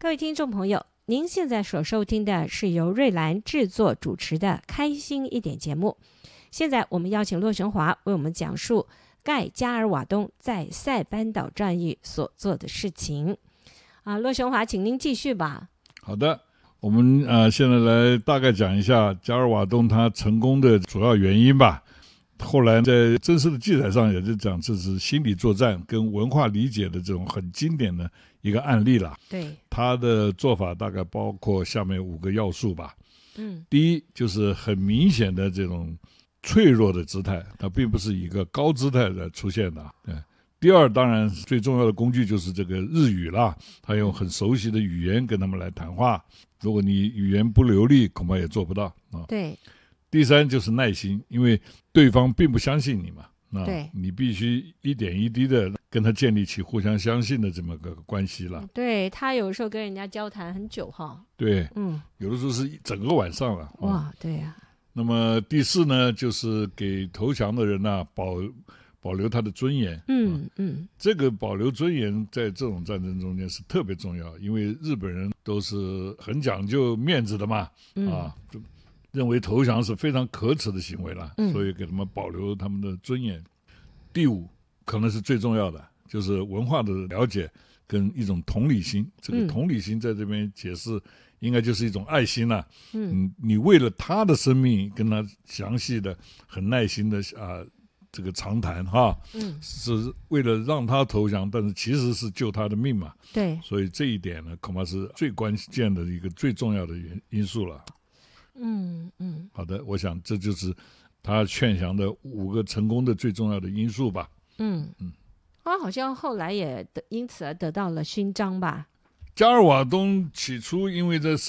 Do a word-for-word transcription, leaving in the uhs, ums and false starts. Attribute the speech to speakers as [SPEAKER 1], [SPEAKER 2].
[SPEAKER 1] 各位听众朋友，您现在所收听的是由瑞兰制作主持的《开心一点》节目。现在我们邀请骆雄华为我们讲述盖加尔瓦东在塞班岛战役所做的事情。啊，骆雄华，请您继续吧。
[SPEAKER 2] 好的，我们呃现在来大概讲一下加尔瓦东他成功的主要原因吧。后来在正式的记载上也就讲这是心理作战跟文化理解的这种很经典的一个案例了。
[SPEAKER 1] 对，
[SPEAKER 2] 他的做法大概包括下面五个要素吧。
[SPEAKER 1] 嗯，
[SPEAKER 2] 第一就是很明显的这种脆弱的姿态，它并不是一个高姿态的出现的。对。第二，当然最重要的工具就是这个日语啦，他用很熟悉的语言跟他们来谈话。如果你语言不流利，恐怕也做不到啊。
[SPEAKER 1] 对。
[SPEAKER 2] 第三就是耐心，因为对方并不相信你嘛，啊，
[SPEAKER 1] 对，
[SPEAKER 2] 你必须一点一滴的跟他建立起互相相信的这么个关系了。
[SPEAKER 1] 对，他有时候跟人家交谈很久哈。
[SPEAKER 2] 对，
[SPEAKER 1] 嗯，
[SPEAKER 2] 有的时候是整个晚上了。
[SPEAKER 1] 哇，啊对呀、啊。
[SPEAKER 2] 那么第四呢，就是给投降的人呢、啊、保保留他的尊严。
[SPEAKER 1] 嗯嗯，
[SPEAKER 2] 这个保留尊严在这种战争中间是特别重要，因为日本人都是很讲究面子的嘛，
[SPEAKER 1] 嗯、
[SPEAKER 2] 啊。认为投降是非常可耻的行为了，
[SPEAKER 1] 嗯、
[SPEAKER 2] 所以给他们保留他们的尊严。第五，可能是最重要的，就是文化的了解跟一种同理心。这个同理心在这边解释，应该就是一种爱心了。嗯，你为了他的生命跟他详细的、很耐心的啊、呃，这个长谈哈，嗯，是为了让他投降，但是其实是救他的命嘛。
[SPEAKER 1] 对，
[SPEAKER 2] 所以这一点呢，恐怕是最关键的一个最重要的因素了。
[SPEAKER 1] 嗯嗯，
[SPEAKER 2] 好的，我想这就是他劝降的五个成功的最重要的因素吧。
[SPEAKER 1] 嗯嗯，他好像后来也得因此而得到了勋章吧。
[SPEAKER 2] 加尔瓦东起初因为在